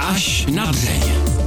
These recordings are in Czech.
Až na dřeň.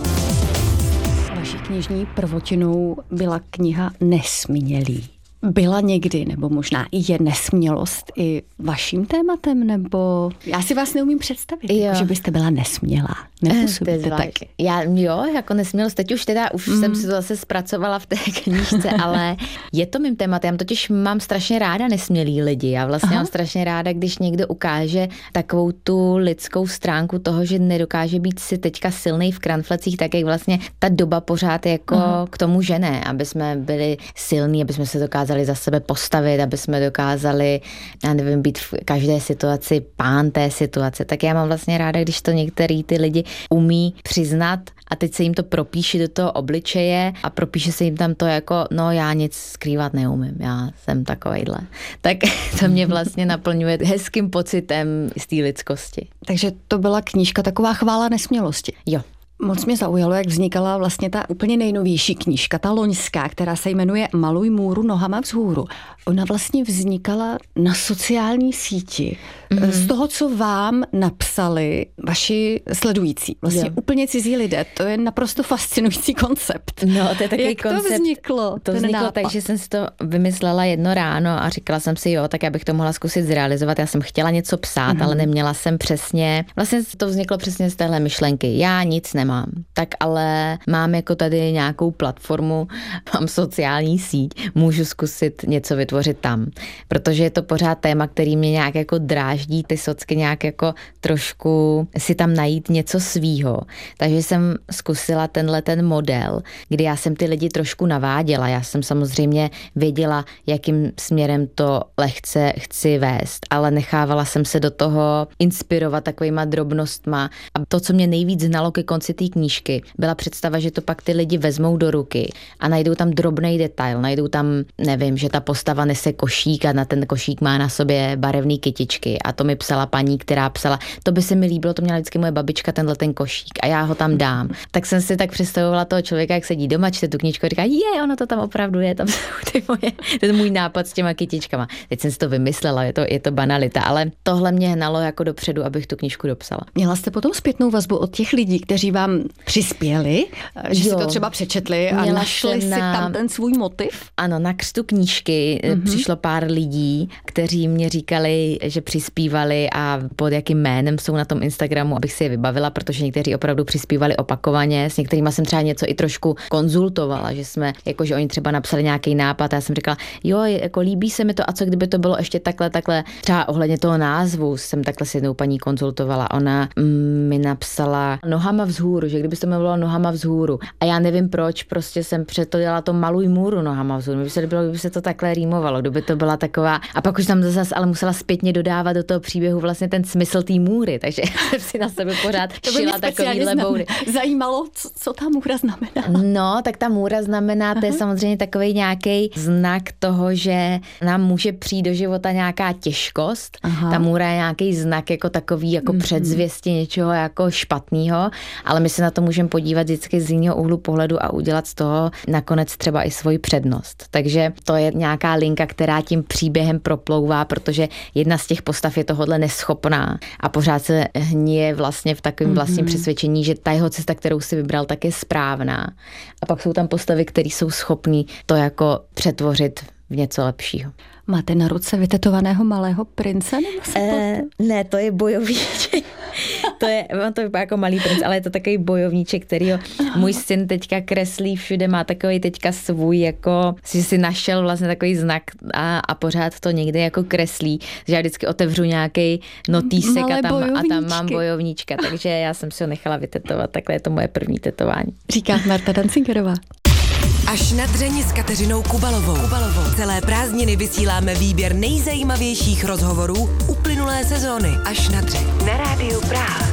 Vaší knižní prvotinou byla kniha Nesmělý. Byla někdy, nebo možná i je nesmělost i vaším tématem, nebo já si vás neumím představit, že byste byla nesmělá. Nepůsobíte tak. Já jako nesmělost, teď už jsem si to zase zpracovala v té knížce, ale je to mým tématem. Já totiž mám strašně ráda nesmělý lidi. Já vlastně mám strašně ráda, když někdo ukáže takovou tu lidskou stránku toho, že nedokáže být si teďka silnej v kranflecích, tak jak vlastně ta doba pořád jako k tomu žene, aby jsme byli silní, aby jsme se dokázali za sebe postavit, aby jsme dokázali, já nevím, být v každé situaci pán té situace. Tak já mám vlastně ráda, když to některý ty lidi umí přiznat a teď se jim to propíše do toho obličeje a propíše se jim tam to jako, no já nic skrývat neumím, já jsem takovejhle. Tak to mě vlastně naplňuje hezkým pocitem z té lidskosti. Takže to byla knížka taková chvála nesmělosti. Jo. Moc mě zaujalo, jak vznikala vlastně ta úplně nejnovější knížka, ta loňská, která se jmenuje Maluj můru nohama vzhůru. Ona vlastně vznikala na sociální síti. Z toho, co vám napsali vaši sledující. Vlastně úplně cizí lidé. To je naprosto fascinující koncept. No, to je takový koncept. To vzniklo? To vzniklo tak, že jsem si to vymyslela jedno ráno a říkala jsem si, tak já bych to mohla zkusit zrealizovat. Já jsem chtěla něco psát, ale neměla jsem přesně. Vlastně to vzniklo přesně z téhle myšlenky. Já nic nemám. Tak ale mám jako tady nějakou platformu, mám sociální síť, můžu zkusit něco vytvořit tam. Protože je to pořád téma, který mě nějak jako dráždí, ty socky nějak jako trošku si tam najít něco svýho. Takže jsem zkusila ten model, kdy já jsem ty lidi trošku naváděla. Já jsem samozřejmě věděla, jakým směrem to lehce chci vést, ale nechávala jsem se do toho inspirovat takovýma drobnostma. A to, co mě nejvíc znalo ke konci té knížky, byla představa, že to pak ty lidi vezmou do ruky a najdou tam drobný detail, najdou tam, nevím, že ta postava nese košík a na ten košík má na sobě barevný kytičky a to mi psala paní, která psala, to by se mi líbilo, to měla vždycky moje babička, ten košík a já ho tam dám. Tak jsem si tak představovala toho člověka, jak sedí doma, čte tu knížku a říká, ono to tam opravdu je, tam jsou ten můj nápad s těma kytičkama. Teď jsem si to vymyslela, je to banalita, ale tohle mě hnalo jako dopředu, abych tu knížku dopsala. Měla jste potom zpětnou vazbu od těch lidí, kteří vám přispěli, že si to třeba přečetli a našli si tam ten svůj motiv? Ano, na křtu knížky přišlo pár lidí, kteří mě říkali, že přispívali a pod jakým jménem jsou na tom Instagramu, abych si je vybavila, protože někteří opravdu přispívali opakovaně, s některými jsem třeba něco i trošku konzultovala, že jsme, jakože oni třeba napsali nějaký nápad a já jsem říkala, jako líbí se mi to a co kdyby to bylo ještě takhle, třeba ohledně toho názvu jsem takhle s jednou paní konzultovala, ona mi napsala nohama vzhůru, že kdyby to bylo nohama vzhůru. A já nevím proč, prostě jsem dělala to Maluj můru nohama vzhůru. Mně by se líbilo, kdyby se to takhle rýmovalo, kdyby to byla taková. A pak už tam zase ale musela zpětně dodávat do toho příběhu vlastně ten smysl té můry, takže jsem si na sebe pořád šila takovýhle boury. Zajímalo, co ta můra znamená. No, tak ta můra znamená, to je samozřejmě takový nějaký znak toho, že nám může přijít do života nějaká těžkost. Ta můra je nějaký znak jako takový, jako předzvěstí něčeho jako špatného, ale my se na to můžeme podívat vždycky z jiného úhlu pohledu a udělat z toho nakonec třeba i svoji přednost. Takže to je nějaká linka, která tím příběhem proplouvá, protože jedna z těch postav je tohodle neschopná a pořád se hníje vlastně v takovém vlastním přesvědčení, že ta jeho cesta, kterou si vybral, tak je správná. A pak jsou tam postavy, které jsou schopný to jako přetvořit v něco lepšího. Máte na ruce vytetovaného malého prince? Ne, to je bojovníček. To vypadá jako malý princ, ale je to takový bojovníček, kterýho můj syn teďka kreslí všude, má takový teďka svůj, jako že si našel vlastně takový znak a pořád to někde jako kreslí, že já vždycky otevřu nějaký notýsek a tam mám bojovníčka, takže já jsem si ho nechala vytetovat, takhle je to moje první tetování. Říká Marta Dancingerová. Až na dřeni s Kateřinou Kubalovou. Celé prázdniny vysíláme výběr nejzajímavějších rozhovorů uplynulé sezóny. Až na dřeň. Na rádiu Praha.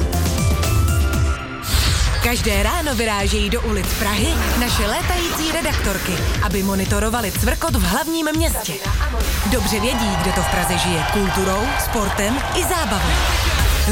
Každé ráno vyrážejí do ulic Prahy naše létající redaktorky, aby monitorovali cvrkot v hlavním městě. Dobře vědí, kde to v Praze žije kulturou, sportem i zábavou.